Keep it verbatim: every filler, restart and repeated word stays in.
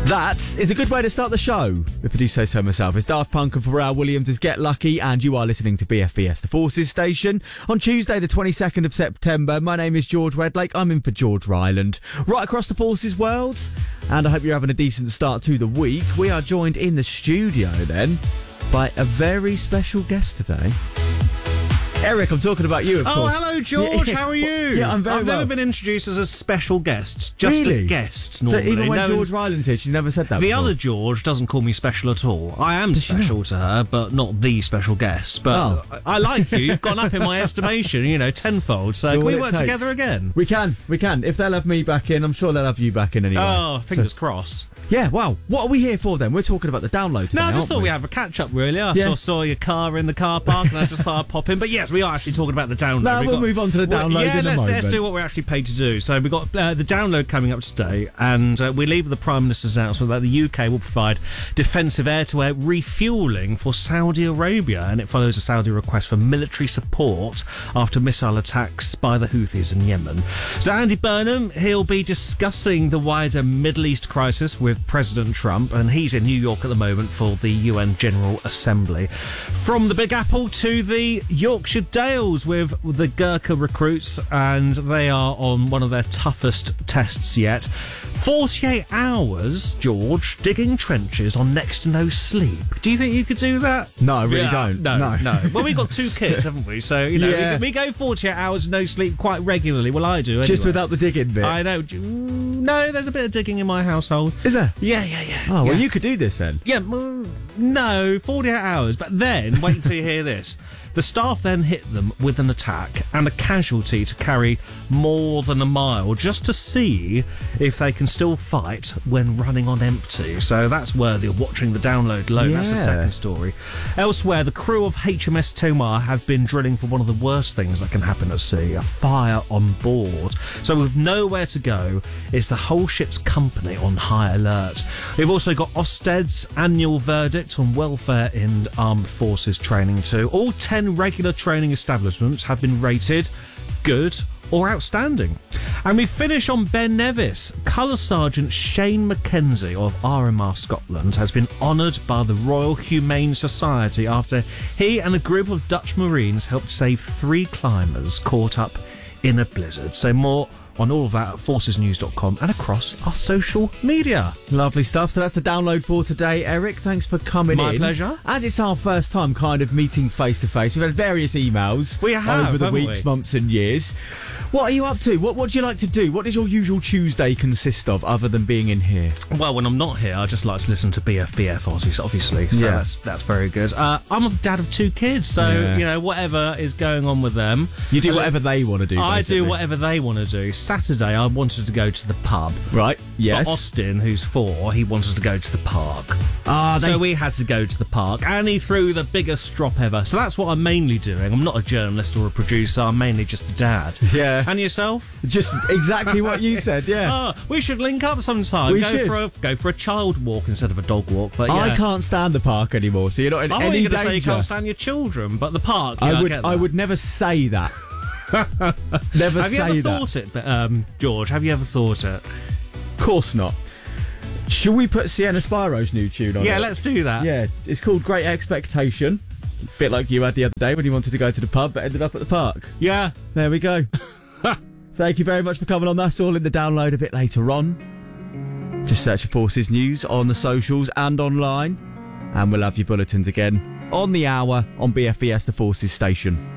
That is a good way to start the show, if I do say so myself. It's Daft Punk and Pharrell Williams' Get Lucky, and you are listening to B F B S, the Forces Station, on Tuesday the twenty-second of September. My name is George Wedlake. I'm in for George Ryland, right across the Forces world, and I hope you're having a decent start to the week. We are joined in the studio, then, by a very special guest today. Eric, I'm talking about you, of oh, course. Oh, hello, George. Yeah. How are you? Yeah, I'm very I've well. never been introduced as a special guest. Just Really? a guest, normally. So even when no, George Ryland's here, she never said that The before. other George doesn't call me special at all. I am Does she special not? to her, but not the special guest. But Oh. I, I like you. You've gone up in my estimation, you know, tenfold. So So can all we it work takes- together again? We can, we can. If they'll have me back in, I'm sure they'll have you back in anyway. Oh, fingers So- crossed. Yeah, wow. What are we here for then? We're talking about the download today, No, I just aren't thought we? we'd have a catch-up, really. I Yeah. saw, saw your car in the car park, and I just thought I'd pop in. But yes, we are actually talking about the download. No, We've we'll move on to the Well, download yeah, in a let's, let's moment. do what we're actually paid to do. So we've got uh, the download coming up today, and uh, we leave with the Prime Minister's announcement that the U K will provide defensive air-to-air refuelling for Saudi Arabia, and it follows a Saudi request for military support after missile attacks by the Houthis in Yemen. So Andy Burnham, he'll be discussing the wider Middle East crisis with President Trump, and he's in New York at the moment for the U N General Assembly. From the Big Apple to the Yorkshire Dales with the Gurkha recruits, and they are on one of their toughest tests yet. forty-eight hours, George, digging trenches on next to no sleep. Do you think you could do that? No, I really Yeah, don't. No, No. no. Well, we've got two kids, haven't we? So, you know, Yeah. we, we go forty-eight hours no sleep quite regularly. Well, I do anyway. Just without the digging bit. I know. No, there's a bit of digging in my household. Is there? Yeah, yeah, yeah. Oh, well, yeah. you could do this then. Yeah, mm, no, forty-eight hours. But then, wait until you hear this. The staff then hit them with an attack and a casualty to carry more than a mile just to see if they can still fight when running on empty. So that's worthy of watching the download alone. That's the Yeah. second story. Elsewhere, the crew of H M S Tomar have been drilling for one of the worst things that can happen at sea, a fire on board. So with nowhere to go, it's the whole ship's company on high alert. We've also got Ofsted's annual verdict on welfare in armed forces training too. All ten regular training establishments have been rated good or outstanding. And we finish on Ben Nevis. Colour Sergeant Shane Mackenzie of R M R Scotland has been honoured by the Royal Humane Society after he and a group of Dutch Marines helped save three climbers caught up in a blizzard. So more on all of that at forces news dot com and across our social media. Lovely stuff. So that's the download for today. Eric, thanks for coming My in. pleasure. As it's our first time kind of meeting face to face, we've had various emails We have, over the haven't weeks, we? months and years. What are you up to? What What do you like to do? What does your usual Tuesday consist of other than being in here? Well, when I'm not here, I just like to listen to B F B F, obviously. obviously so Yeah. that's that's very good. Uh, I'm a dad of two kids, so Yeah. you know whatever is going on with them, You do Uh, whatever they want to do. I basically. do whatever they want to do. Saturday, I wanted to go to the pub. Right. Yes. But Austin, who's four, he wanted to go to the park. Ah, they So we had to go to the park, and he threw the biggest strop ever. So that's what I'm mainly doing. I'm not a journalist or a producer. I'm mainly just a dad. Yeah. And yourself? Just exactly what you said. Yeah. Oh, we should link up sometime. We go should. for a go for a child walk instead of a dog walk. But yeah. I can't stand the park anymore, so you're not in I thought any you were going to danger. say you can't stand your children, but the park. Yeah, I I, would. get I that. would never say that. Never Have say you ever that. thought it, but, um, George? Have you ever thought it? Of course not. Should we put Sienna Spiro's new tune on? Yeah, it? let's do that. Yeah, it's called Great Expectation. Bit like you had the other day when you wanted to go to the pub but ended up at the park. Yeah. There we go. Thank you very much for coming on. That's all in the download a bit later on. Just search for Forces News on the socials and online. And we'll have your bulletins again on the hour on B F B S, the Forces Station.